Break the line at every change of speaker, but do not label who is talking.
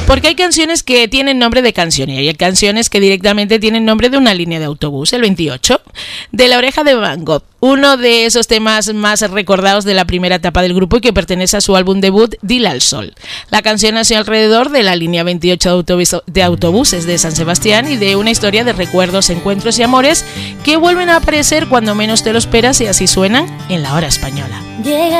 Porque hay canciones que tienen nombre de canción y hay canciones que directamente tienen nombre de una línea de autobús. El 28, de La Oreja de Van Gogh, uno de esos temas más recordados de la primera etapa del grupo y que pertenece a su álbum debut Dile al Sol. La canción nació alrededor de la línea 28 de autobuses de San Sebastián y de una historia de recuerdos, encuentros y amores que vuelven a aparecer cuando menos te lo esperas y así suenan en La Hora Española.